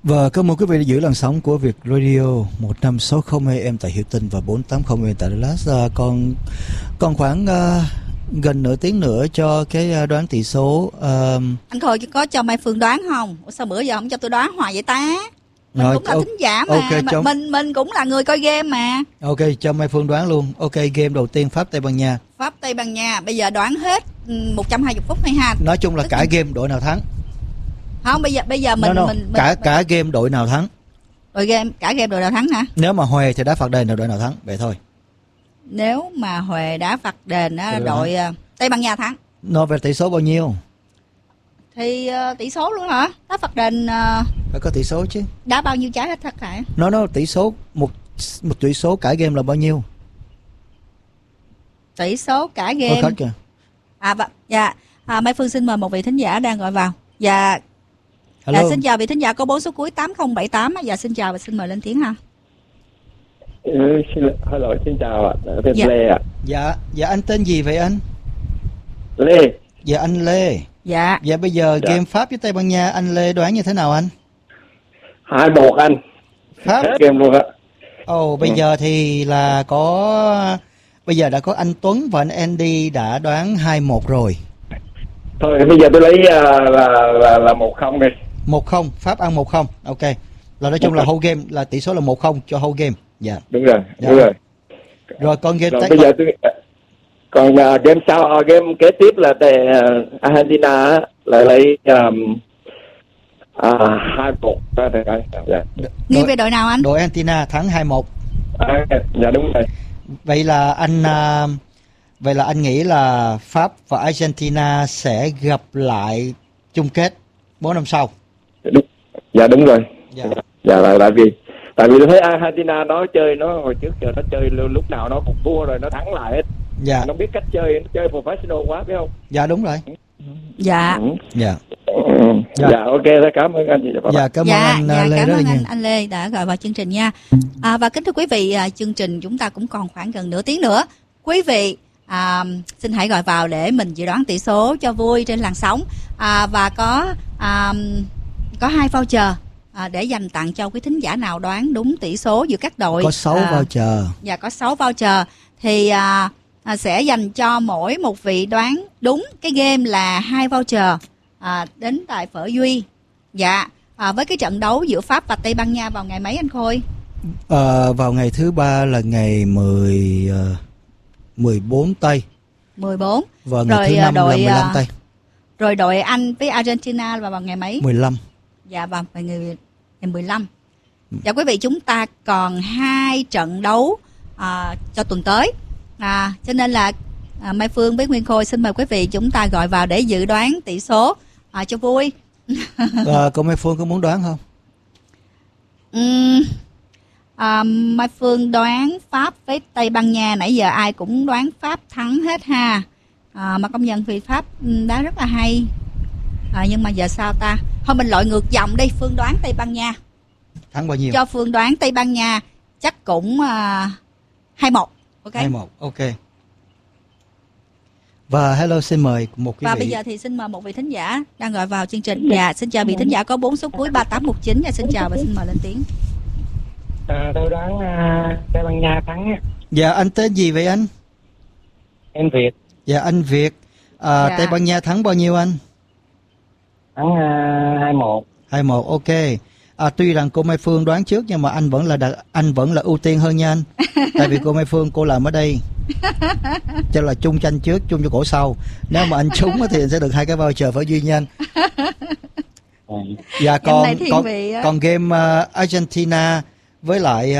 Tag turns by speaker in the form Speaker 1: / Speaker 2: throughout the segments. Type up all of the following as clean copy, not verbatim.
Speaker 1: Và cảm ơn quý vị đã giữ làn sóng của Việt Radio 1560 AM tại Hiệu Tinh và 480 AM tại Dallas. Còn khoảng gần nửa tiếng nữa cho cái đoán tỷ số.
Speaker 2: Anh Khôi có cho Mai Phương đoán không? Ủa sao bữa giờ không cho tôi đoán hoài vậy ta? Mình cũng là thính giả mà, okay, mình cũng là người coi game mà.
Speaker 1: Ok, cho Mai Phương đoán luôn. Ok, game đầu tiên Pháp Tây Ban Nha.
Speaker 2: Pháp Tây Ban Nha, bây giờ đoán hết 120 phút hay ha.
Speaker 1: Nói chung là cả game đội nào thắng.
Speaker 2: Không, bây giờ mình
Speaker 1: cả game đội nào thắng.
Speaker 2: Cả game đội nào thắng hả?
Speaker 1: Nếu mà Huề thì đá phạt đền là đội nào thắng, vậy thôi.
Speaker 2: Nếu mà Huề đá phạt đền á, đội Tây Ban Nha thắng.
Speaker 1: Nói về tỷ số bao nhiêu?
Speaker 2: Thì tỷ số luôn hả? Đá phạt đền
Speaker 1: phải có tỷ số chứ.
Speaker 2: Đá bao nhiêu trái hết thất hả?
Speaker 1: Nó tỷ số một tỷ số cả game là bao nhiêu?
Speaker 2: Tỷ số cả game. Dạ. Mai Phương xin mời một vị thính giả đang gọi vào. Dạ. Dạ, xin chào vị thính giả có 4 số cuối 8078. Dạ xin chào và xin mời lên tiếng ha.
Speaker 3: Hello, xin chào ạ. Tên Lê ạ.
Speaker 1: Dạ anh tên gì vậy anh?
Speaker 3: Lê.
Speaker 1: Dạ anh Lê.
Speaker 2: Dạ.
Speaker 1: Dạ bây giờ game Pháp với Tây Ban Nha anh Lê đoán như thế nào anh?
Speaker 3: 2-1 anh.
Speaker 1: Pháp.
Speaker 3: Hết game luôn ạ.
Speaker 1: Bây giờ thì là bây giờ đã có anh Tuấn và anh Andy đã đoán 2-1 rồi.
Speaker 3: Thôi bây giờ tôi lấy là 1-0 đi.
Speaker 1: 1-0, Pháp ăn 1-0. Ok. Là nói chung là whole game là tỷ số là 1-0 cho whole game. Dạ.
Speaker 3: Đúng rồi,
Speaker 1: dạ.
Speaker 3: Đúng rồi.
Speaker 1: Rồi con game
Speaker 3: bây giờ còn game sau game kế tiếp là Argentina là lấy 2-1 dạ.
Speaker 2: Nghiêng về đội nào anh?
Speaker 1: Đội Argentina thắng 2-1.
Speaker 3: Dạ đúng rồi.
Speaker 1: Vậy là anh nghĩ là Pháp và Argentina sẽ gặp lại chung kết 4 năm sau.
Speaker 3: Dạ đúng rồi.
Speaker 1: Dạ.
Speaker 3: Dạ tại vì tôi thấy Argentina nó chơi, nó hồi trước giờ nó chơi lúc nào nó cũng thua rồi nó thắng lại hết.
Speaker 1: Dạ.
Speaker 3: Nó biết cách chơi, nó chơi professional quá phải không?
Speaker 1: Dạ đúng rồi.
Speaker 2: Dạ.
Speaker 1: Dạ.
Speaker 3: Dạ ok, cảm ơn anh.
Speaker 1: Dạ cảm ơn anh Lê
Speaker 2: cảm
Speaker 1: rất
Speaker 2: ơn
Speaker 1: là nhiều.
Speaker 2: anh Lê đã gọi vào chương trình nha. Và kính thưa quý vị, chương trình chúng ta cũng còn khoảng gần nửa tiếng nữa. Quý vị xin hãy gọi vào để mình dự đoán tỷ số cho vui trên làn sóng. Và có 2 voucher để dành tặng cho quý thính giả nào đoán đúng tỷ số giữa các đội.
Speaker 1: Có 6 voucher.
Speaker 2: Dạ có 6 voucher thì sẽ dành cho mỗi một vị đoán đúng cái game là 2 voucher đến tại Phở Duy. Dạ. Với cái trận đấu giữa Pháp và Tây Ban Nha vào ngày mấy anh Khôi?
Speaker 1: Vào ngày thứ 3 là ngày 14 Tây.
Speaker 2: 14.
Speaker 1: Và ngày thứ 5 là 15 Tây.
Speaker 2: Rồi đội Anh với Argentina là vào ngày mấy?
Speaker 1: 15.
Speaker 2: Dạ vào ngày 15. Dạ quý vị, chúng ta còn 2 trận đấu cho tuần tới. Cho nên là Mai Phương với Nguyên Khôi xin mời quý vị chúng ta gọi vào để dự đoán tỷ số cho vui.
Speaker 1: Cô Mai Phương có muốn đoán không?
Speaker 2: Mai Phương đoán Pháp với Tây Ban Nha. Nãy giờ ai cũng đoán Pháp thắng hết ha. Mà công nhận vì Pháp đá rất là hay. Nhưng mà giờ sao ta? Thôi mình lội ngược dòng đi. Phương đoán Tây Ban Nha.
Speaker 1: Thắng bao nhiêu?
Speaker 2: Cho Phương đoán Tây Ban Nha chắc cũng 2-1. Ok.
Speaker 1: 2-1, ok. Và hello, xin mời một quý vị.
Speaker 2: Và bây giờ thì xin mời một vị thính giả đang gọi vào chương trình. Dạ, xin chào vị thính giả có 4 số cuối 3819. Dạ, xin chào và xin mời lên tiếng.
Speaker 4: Tôi đoán Tây Ban Nha thắng.
Speaker 1: Dạ, anh tên gì vậy anh?
Speaker 4: Em Việt.
Speaker 1: Dạ, anh Việt. Tây Ban Nha thắng bao nhiêu anh?
Speaker 4: Thắng 2-1.
Speaker 1: 2-1, ok. Tuy rằng cô Mai Phương đoán trước nhưng mà anh vẫn là ưu tiên hơn nha anh. Tại vì cô Mai Phương cô làm ở đây. Cho là chung tranh trước, chung cho cổ sau. Nếu mà anh trúng thì anh sẽ được 2 cái voucher phải duy nhanh. Dạ còn game Argentina với lại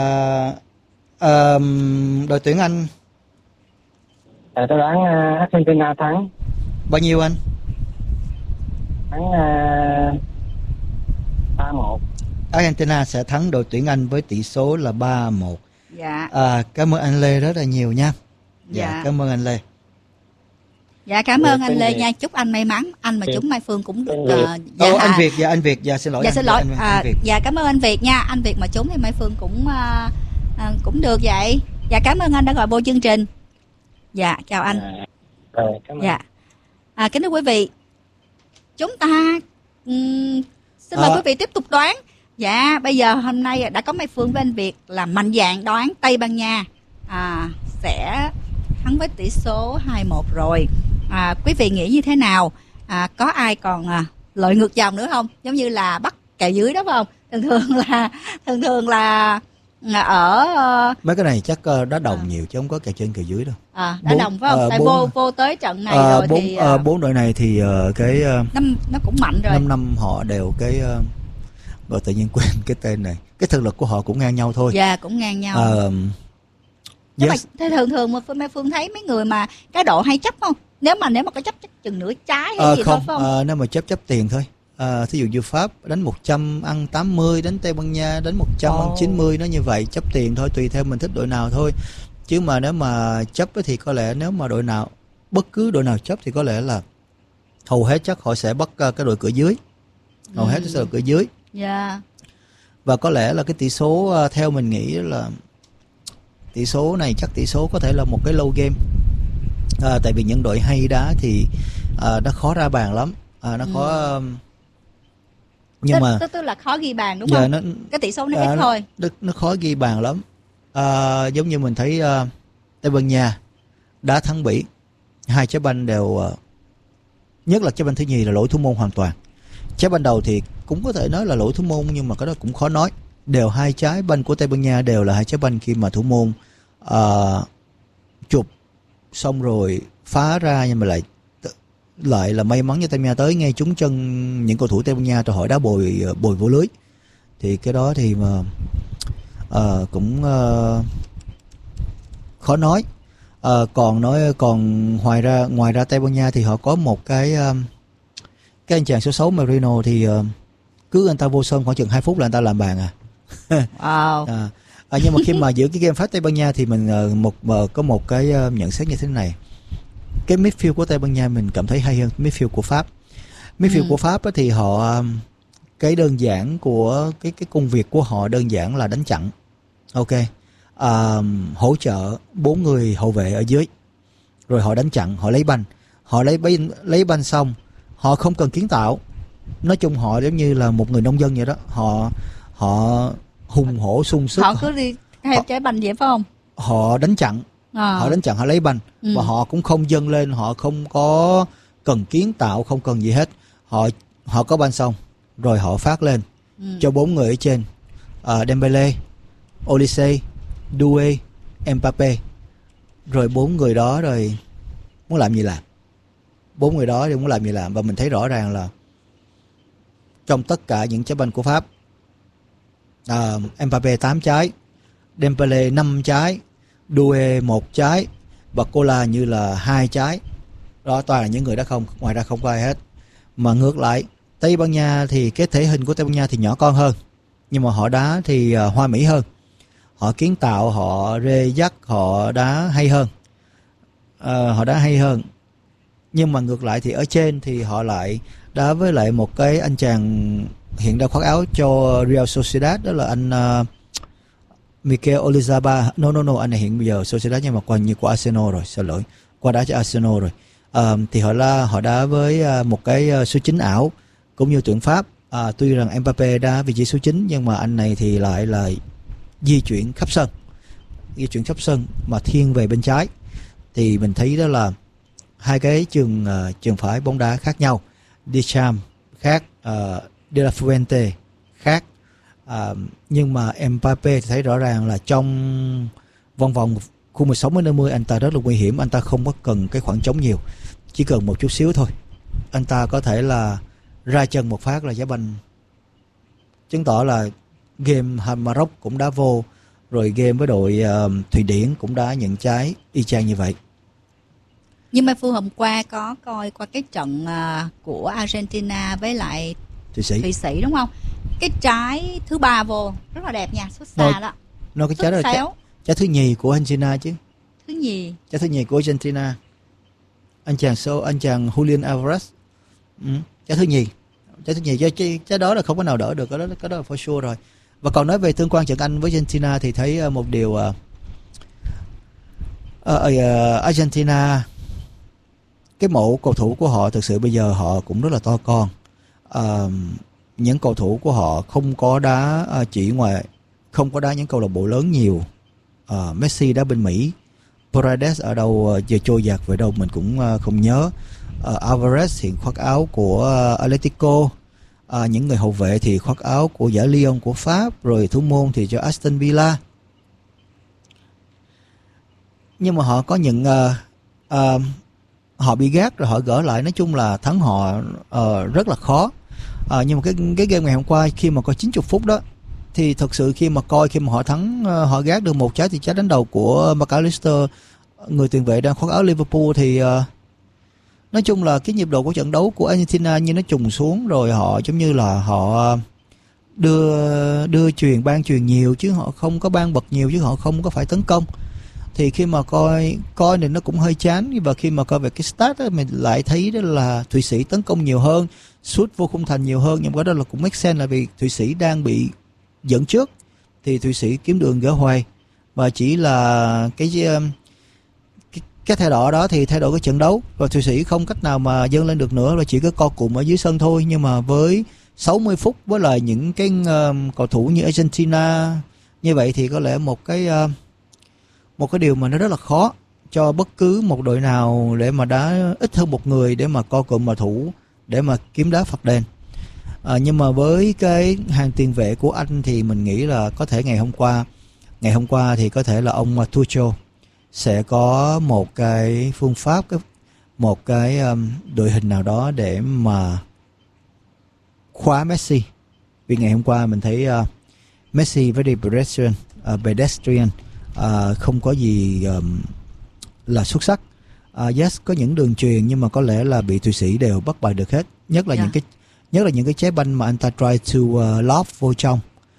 Speaker 1: đội tuyển Anh.
Speaker 4: Tôi đoán Argentina thắng.
Speaker 1: Bao nhiêu anh?
Speaker 4: Thắng 3-1.
Speaker 1: Argentina sẽ thắng đội tuyển Anh với tỷ số là 3-1.
Speaker 2: Dạ.
Speaker 1: Cảm ơn anh Lê rất là nhiều nha.
Speaker 2: Dạ.
Speaker 1: Cảm ơn anh Lê.
Speaker 2: Dạ cảm ơn anh Lê nha. Chúc anh may mắn. Anh mà chúng Mai Phương cũng được.
Speaker 1: Anh Việt. Dạ anh Việt. Dạ xin lỗi.
Speaker 2: Dạ xin lỗi.
Speaker 1: Anh Việt.
Speaker 2: Dạ cảm ơn anh Việt nha. Anh Việt mà trúng thì Mai Phương cũng được vậy. Dạ cảm ơn anh đã gọi vô chương trình. Dạ chào anh.
Speaker 4: Cảm ơn.
Speaker 2: Dạ. Kính thưa quý vị, chúng ta Xin mời quý vị tiếp tục đoán. Dạ, bây giờ hôm nay đã có Mai Phương với anh Việt là mạnh dạn đoán Tây Ban Nha sẽ thắng với tỷ số 2-1 rồi. Quý vị nghĩ như thế nào? Có ai còn lợi ngược dòng nữa không? Giống như là bắt kèo dưới đó phải không? Thường là ở
Speaker 5: mấy cái này chắc đá đồng nhiều chứ không có kèo trên kèo dưới đâu.
Speaker 2: Đá đồng phải không? Tại vô tới trận này rồi thì
Speaker 5: bốn đội này thì cái
Speaker 2: nó cũng mạnh rồi.
Speaker 5: 5 họ đều cái gọi tự nhiên quên cái tên này. Cái thực lực của họ cũng ngang nhau thôi.
Speaker 2: Dạ, cũng ngang nhau. Yes. Mà thường mà Phương thấy mấy người mà cái độ hay chấp không? Nếu mà có chấp chắc chừng nửa trái hay gì
Speaker 5: không,
Speaker 2: thôi phải không?
Speaker 5: Nếu mà chấp tiền thôi. Thí dụ như Pháp đánh 100 ăn 80, đánh Tây Ban Nha đánh 100 ăn 90, nó như vậy, chấp tiền thôi, tùy theo mình thích đội nào thôi. Chứ mà nếu mà chấp thì có lẽ nếu mà đội nào, bất cứ đội nào chấp thì có lẽ là hầu hết chắc họ sẽ bắt cái đội cửa dưới. Hầu hết sẽ là cửa dưới.
Speaker 2: Dạ.
Speaker 5: Và có lẽ là cái tỷ số theo mình nghĩ là tỷ số này chắc tỷ số có thể là một cái low game. Tại vì những đội hay đá thì nó khó ra bàn lắm. Nó khó nhưng mà
Speaker 2: tức là khó ghi bàn đúng không? Cái tỷ số nó ít thôi.
Speaker 5: Nó khó ghi bàn lắm. Giống như mình thấy Tây Ban Nha đá thắng Bỉ, hai trái banh đều nhất là trái banh thứ nhì là lỗi thủ môn hoàn toàn. Trái banh đầu thì cũng có thể nói là lỗi thủ môn, nhưng mà cái đó cũng khó nói. Đều hai trái banh của Tây Ban Nha đều là hai trái banh khi mà thủ môn chụp xong rồi phá ra, nhưng mà lại là may mắn cho Tây Ban Nha tới ngay trúng chân những cầu thủ Tây Ban Nha rồi hỏi đá bồi vô lưới. Thì cái đó thì mà cũng khó nói. Còn ngoài ra Tây Ban Nha thì họ có một cái anh chàng số 6 Marino thì cứ anh ta vô sân khoảng chừng 2 phút là anh ta làm bàn
Speaker 2: Wow.
Speaker 5: Nhưng mà khi mà giữa cái game Pháp Tây Ban Nha thì mình có một cái nhận xét như thế này. Cái midfield của Tây Ban Nha mình cảm thấy hay hơn midfield của Pháp. Midfield của Pháp thì họ cái đơn giản của cái công việc của họ đơn giản là đánh chặn. Ok. Hỗ trợ 4 người hậu vệ ở dưới. Rồi họ đánh chặn, họ lấy banh. Họ lấy banh xong, họ không cần kiến tạo. Nói chung họ giống như là một người nông dân vậy đó. Họ hùng hổ sung sức.
Speaker 2: Họ cứ đi theo trái banh vậy phải không?
Speaker 5: Họ đánh chặn. Họ đánh chặn, họ lấy banh. Và họ cũng không dâng lên, họ không có cần kiến tạo, không cần gì hết. Họ có banh xong rồi họ phát lên cho 4 người ở trên, Dembele, Olise, Doué, Mbappé. Rồi 4 người đó rồi muốn làm gì làm. 4 người đó thì muốn làm gì làm. Và mình thấy rõ ràng là trong tất cả những trái banh của Pháp, Mbappé 8 trái, Dembele 5 trái, Doué 1 trái và Cola như là 2 trái. Đó toàn là những người đá không, ngoài ra không có ai hết. Mà ngược lại Tây Ban Nha thì cái thể hình của Tây Ban Nha thì nhỏ con hơn, nhưng mà họ đá thì hoa mỹ hơn. Họ kiến tạo, họ rê dắt, họ đá hay hơn. Nhưng mà ngược lại thì ở trên thì họ lại đá với lại một cái anh chàng hiện đang khoác áo cho Real Sociedad, đó là anh Mikel Oyarzabal. No, anh này hiện bây giờ Sociedad nhưng mà qua như của Arsenal rồi, xin lỗi, qua đá cho Arsenal rồi. Thì họ đá với một cái số 9 ảo cũng như tuyển Pháp. Tuy rằng Mbappé đá vị trí số 9 nhưng mà anh này thì lại là di chuyển khắp sân mà thiên về bên trái. Thì mình thấy đó là hai cái trường phái bóng đá khác nhau. Deschamps khác, De La Fuente khác. Nhưng mà Mbappé thì thấy rõ ràng là trong vòng khu 16-50 anh ta rất là nguy hiểm. Anh ta không có cần cái khoảng trống nhiều, chỉ cần một chút xíu thôi, anh ta có thể là ra chân một phát là giá banh. Chứng tỏ là game Maroc cũng đá vô, rồi game với đội Thụy Điển cũng đá những trái y chang như vậy.
Speaker 2: Nhưng mà Phương hôm qua có coi qua cái trận của Argentina với lại Thụy Sĩ đúng không? Cái trái thứ 3 vô rất là đẹp nha, xuất xa đó.
Speaker 5: Nó cái trái đó là trái thứ nhì của Argentina chứ. Trái thứ nhì của Argentina. Anh chàng Julian Alvarez. Trái thứ nhì trái đó là không có nào đỡ được, cái đó là for sure rồi. Và còn nói về tương quan trận Anh với Argentina thì thấy một điều, Argentina cái mẫu cầu thủ của họ thực sự bây giờ họ cũng rất là to con. những cầu thủ của họ không có đá không có đá những câu lạc bộ lớn nhiều. Messi đá bên Mỹ, Paredes ở đâu giờ trôi dạt về đâu mình cũng không nhớ. Alvarez hiện khoác áo của Atletico. Những người hậu vệ thì khoác áo của giải Lyon của Pháp, rồi thủ môn thì cho Aston Villa. Nhưng mà họ có những họ bị gác rồi họ gỡ lại, nói chung là thắng họ rất là khó. Nhưng mà cái game ngày hôm qua khi mà có 90 phút đó thì thật sự khi mà họ thắng, họ gác được một trái thì trái đánh đầu của McAllister, người tiền vệ đang khoác áo Liverpool, thì nói chung là cái nhịp độ của trận đấu của Argentina như nó trùng xuống, rồi họ giống như là họ ban truyền nhiều chứ họ không có ban bật nhiều, chứ họ không có phải tấn công. Thì khi mà coi thì nó cũng hơi chán, và khi mà coi về cái stat đó, mình lại thấy đó là Thụy Sĩ tấn công nhiều hơn, sút vô khung thành nhiều hơn, nhưng cái đó là cũng make sense, là vì Thụy Sĩ đang bị dẫn trước thì Thụy Sĩ kiếm đường gỡ hoài, và chỉ là cái thay đổi đó thì thay đổi cái trận đấu, và Thụy Sĩ không cách nào mà dâng lên được nữa, rồi chỉ có co cụm ở dưới sân thôi. Nhưng mà với 60 phút với lại những cái cầu thủ như Argentina như vậy thì có lẽ một cái điều mà nó rất là khó cho bất cứ một đội nào để mà đá ít hơn một người để mà co cụm mà thủ để mà kiếm đá phạt đền. Nhưng mà với cái hàng tiền vệ của Anh thì mình nghĩ là có thể ngày hôm qua thì có thể là ông Tuchel sẽ có một cái phương pháp, một cái đội hình nào đó để mà khóa Messi. Vì ngày hôm qua mình thấy Messi very pedestrian, không có gì là xuất sắc. Yes, có những đường truyền nhưng mà có lẽ là bị Thụy Sĩ đều bắt bài được hết, nhất là những cái trái banh mà anh ta try to lob vô trong,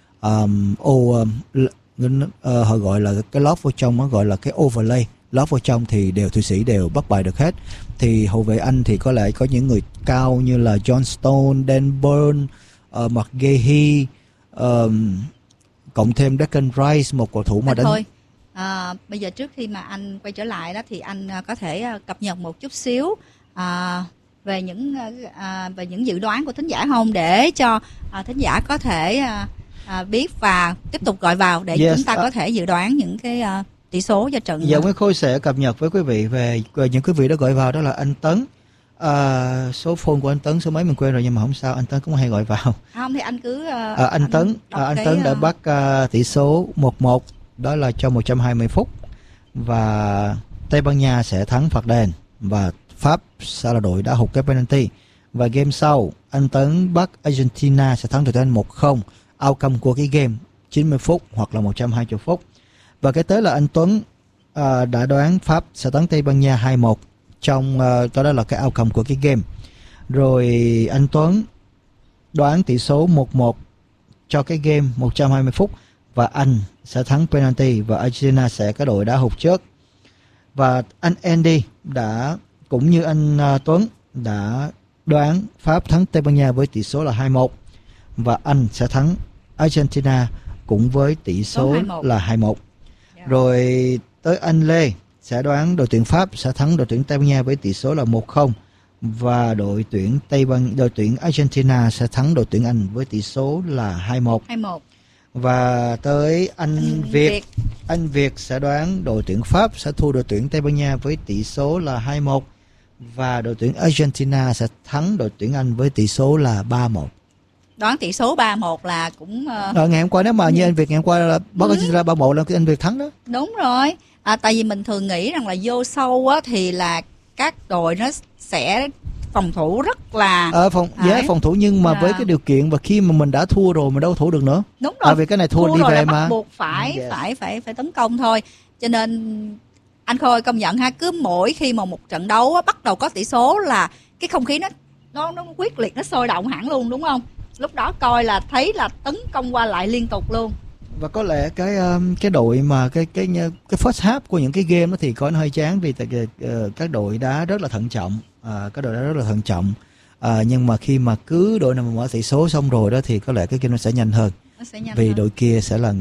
Speaker 5: họ gọi là cái lob vô trong, nó gọi là cái overlay, lob vô trong thì Thụy Sĩ đều bắt bài được hết. Thì hậu vệ Anh thì có lẽ có những người cao như là John Stone, Dan Burn, McGahey, cộng thêm Declan Rice, một cầu thủ mà đánh.
Speaker 2: Thôi, bây giờ trước khi mà anh quay trở lại đó thì anh có thể cập nhật một chút xíu về những dự đoán của thính giả không, để cho thính giả có thể biết và tiếp tục gọi vào để chúng ta có thể dự đoán những cái tỷ số cho trận.
Speaker 5: Giờ Nguyễn Khôi sẽ cập nhật với quý vị về những quý vị đã gọi vào, đó là anh Tấn. Số phone của anh Tấn số mấy mình quên rồi, nhưng mà không sao, anh Tấn cũng hay gọi vào.
Speaker 2: Không thì anh cứ
Speaker 5: anh Tấn đã bắt tỷ số 1-1, đó là cho 120 phút, và Tây Ban Nha sẽ thắng phạt đền và Pháp sẽ là đội đã hụt cái penalty. Và game sau anh Tấn bắt Argentina sẽ thắng đội Anh 1-0, outcome của cái game 90 phút hoặc là 120 phút. Và cái tới là anh Tuấn đã đoán Pháp sẽ thắng Tây Ban Nha 2-1 trong đó là cái outcome của cái game. Rồi anh Tuấn đoán tỷ số 1-1 cho cái game 120 phút, và Anh sẽ thắng penalty và Argentina sẽ cái đội đã hụt trước. Và anh Andy đã cũng như anh Tuấn đã đoán Pháp thắng Tây Ban Nha với tỷ số là 2-1, và Anh sẽ thắng Argentina cũng với tỷ số là 2-1. Rồi tới anh Lê sẽ đoán đội tuyển Pháp sẽ thắng đội tuyển Tây Ban Nha với tỷ số là 1-0, và đội tuyển Argentina sẽ thắng đội tuyển Anh với tỷ số là 2-1. Và tới anh Việt sẽ đoán đội tuyển Pháp sẽ thua đội tuyển Tây Ban Nha với tỷ số là 2-1, và đội tuyển Argentina sẽ thắng đội tuyển Anh với tỷ số là 3-1.
Speaker 2: Đoán tỷ số 3-1 là cũng
Speaker 5: ngày hôm qua nếu mà như anh Việt ngày hôm qua là bắt Argentina 3-1 là cái anh Việt thắng đó.
Speaker 2: Đúng rồi. Tại vì mình thường nghĩ rằng là vô sâu á thì là các đội nó sẽ phòng thủ rất là
Speaker 5: phòng thủ, nhưng mà với cái điều kiện và khi mà mình đã thua rồi mình đâu thủ được nữa.
Speaker 2: Đúng rồi.
Speaker 5: Vì cái này thua đi về mà
Speaker 2: bắt buộc phải tấn công thôi. Cho nên anh Khôi công nhận ha, cứ mỗi khi mà một trận đấu á, bắt đầu có tỷ số là cái không khí nó quyết liệt, nó sôi động hẳn luôn, đúng không? Lúc đó coi là thấy là tấn công qua lại liên tục luôn.
Speaker 5: Và có lẽ cái đội mà cái first half của những cái game đó thì có nó hơi chán, vì các đội đá rất là thận trọng. Nhưng mà khi mà cứ đội nào mà mở tỷ số xong rồi đó thì có lẽ cái game nó sẽ nhanh hơn. Vì đội kia sẽ là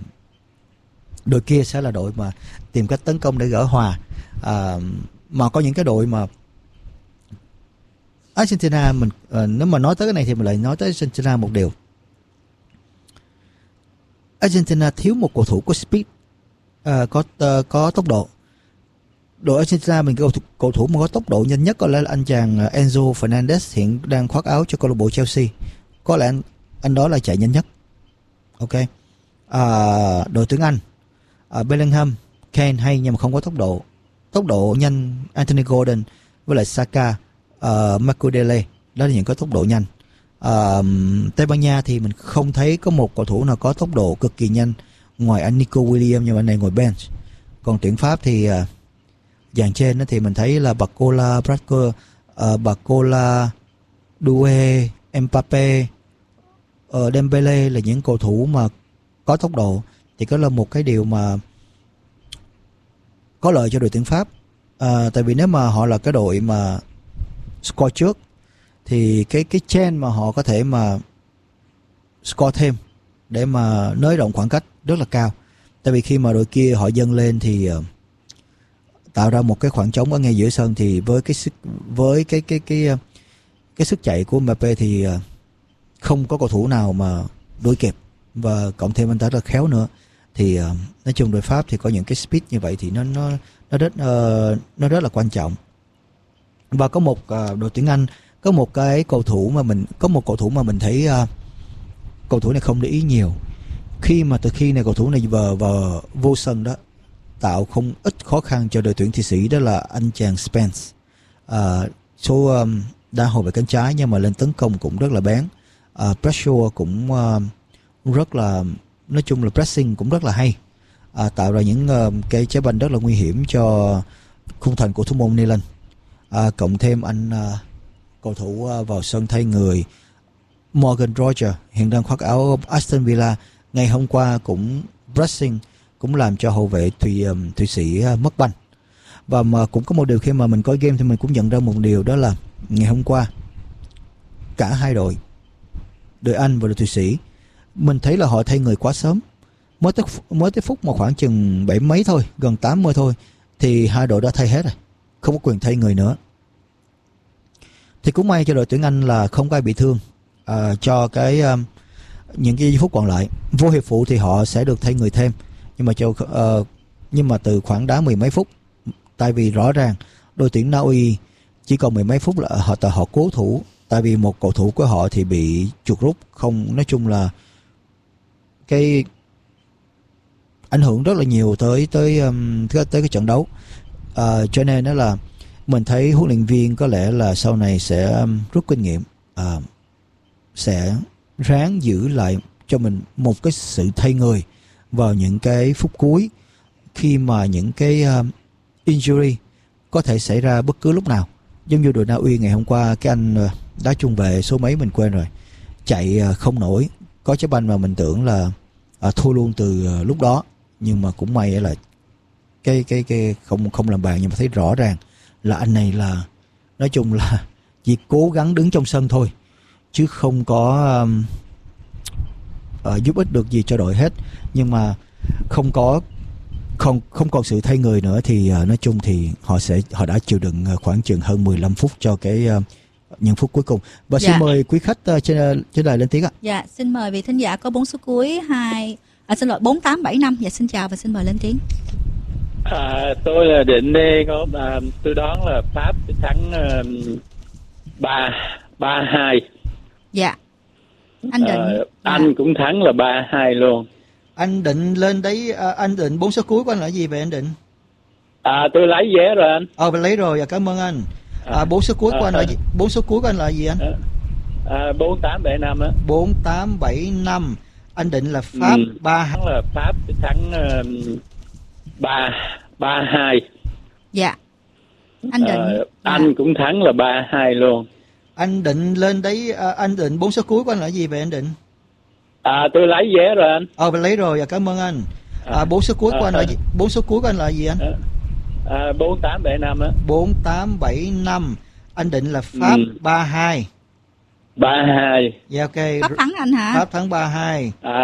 Speaker 5: đội mà tìm cách tấn công để gỡ hòa. Mà có những cái đội mà Argentina mình nếu mà nói tới cái này thì mình lại nói tới Argentina một điều. Argentina thiếu một cầu thủ có speed, có tốc độ. Đội Argentina mình cầu thủ mà có tốc độ nhanh nhất có lẽ là anh chàng Enzo Fernandez hiện đang khoác áo cho câu lạc bộ Chelsea. Có lẽ anh đó là chạy nhanh nhất. Ok. Đội tuyển Anh, Bellingham, Kane hay nhưng mà không có tốc độ. Tốc độ nhanh Anthony Gordon với lại Saka, Makudele, đó là những cái tốc độ nhanh. Tây Ban Nha thì mình không thấy có một cầu thủ nào có tốc độ cực kỳ nhanh ngoài anh Nico Williams, nhưng mà anh này ngồi bench. Còn tuyển Pháp thì dàn trên thì mình thấy là Barcola, Bradker, Barcola, Doué, Mbappe, Dembele là những cầu thủ mà có tốc độ, thì đó là một cái điều mà có lợi cho đội tuyển Pháp. Tại vì nếu mà họ là cái đội mà score trước thì cái chen mà họ có thể mà score thêm để mà nới rộng khoảng cách rất là cao. Tại vì khi mà đội kia họ dâng lên thì tạo ra một cái khoảng trống ở ngay giữa sân, thì với cái sức chạy của Mbappe thì không có cầu thủ nào mà đuổi kịp, và cộng thêm anh ta rất khéo nữa. Thì nói chung đội Pháp thì có những cái speed như vậy thì nó rất là quan trọng. Và có một đội tuyển Anh có một cầu thủ mà mình thấy cầu thủ này không để ý nhiều. Từ khi này cầu thủ này vào vô sân đó, tạo không ít khó khăn cho đội tuyển Thụy Sĩ, đó là anh chàng Spence. Số đá hậu vệ cánh trái nhưng mà lên tấn công cũng rất là bén. Pressure cũng rất là, nói chung là pressing cũng rất là hay, tạo ra những cái trái banh rất là nguy hiểm cho khung thành của thủ môn Neland. Cộng thêm anh cầu thủ vào sân thay người Morgan Rogers hiện đang khoác áo Aston Villa, ngày hôm qua cũng pressing, cũng làm cho hậu vệ Thụy Sĩ mất banh. Và mà cũng có một điều khi mà mình coi game thì mình cũng nhận ra một điều, đó là ngày hôm qua cả hai đội Anh và đội Thụy Sĩ, mình thấy là họ thay người quá sớm. Mới tới phút mà khoảng chừng 7 mấy thôi, gần 80 thôi, thì hai đội đã thay hết rồi, không có quyền thay người nữa. Thì cũng may cho đội tuyển Anh là không có ai bị thương cho những cái phút còn lại. Vô hiệp phụ thì họ sẽ được thay người thêm, nhưng mà từ khoảng đá 10 mấy phút, tại vì rõ ràng đội tuyển Na Uy chỉ còn 10 mấy phút là họ cố thủ, tại vì một cầu thủ của họ thì bị chuột rút, không, nói chung là cái ảnh hưởng rất là nhiều tới cái trận đấu. Cho nên đó là mình thấy huấn luyện viên có lẽ là sau này sẽ rút kinh nghiệm, sẽ ráng giữ lại cho mình một cái sự thay người vào những cái phút cuối, khi mà những cái injury có thể xảy ra bất cứ lúc nào. Giống như đội Na Uy ngày hôm qua, cái anh đá trung vệ số mấy mình quên rồi, chạy không nổi, có trái banh mà mình tưởng là thua luôn từ lúc đó, nhưng mà cũng may là cái không làm bàn. Nhưng mà thấy rõ ràng là anh này là, nói chung là chỉ cố gắng đứng trong sân thôi, chứ không có giúp ích được gì cho đội hết. Nhưng mà không còn sự thay người nữa thì nói chung thì họ đã chịu đựng khoảng chừng hơn 15 phút cho cái những phút cuối cùng. Và xin mời quý khách trên đài lên tiếng ạ.
Speaker 2: Dạ, xin mời vị thính giả có 4 số cuối 4875. Dạ, xin chào và xin mời lên tiếng.
Speaker 6: Tôi là Định đây, tôi đoán là Pháp sẽ thắng 3-2.
Speaker 2: Dạ. Anh Định.
Speaker 6: Anh cũng thắng là 3-2 luôn.
Speaker 5: Anh Định lên đấy, anh Định 4 số cuối của anh là gì vậy anh Định?
Speaker 6: Tôi lấy vé rồi anh.
Speaker 5: Mình lấy rồi, cảm ơn anh. 4 số cuối của anh là gì? 4 số cuối của anh là gì anh?
Speaker 6: 4875 á.
Speaker 5: 4875. Anh Định là Pháp 3-2.
Speaker 6: Là Pháp sẽ thắng 3-2.
Speaker 2: Dạ. Anh Định.
Speaker 6: Anh cũng thắng là 3-2 luôn.
Speaker 5: Anh Định lên đấy, anh Định 4 số cuối của anh là gì vậy anh Định?
Speaker 6: Tôi lấy vé rồi anh.
Speaker 5: Mình lấy rồi, cảm ơn anh. 4 số cuối của anh là gì? 4 số cuối của anh là gì anh?
Speaker 6: 4875 á.
Speaker 5: 4875. Anh Định là Pháp 3-2.
Speaker 6: 3-2.
Speaker 5: Dạ ok.
Speaker 2: Pháp thắng anh hả?
Speaker 5: Pháp thắng 3-2.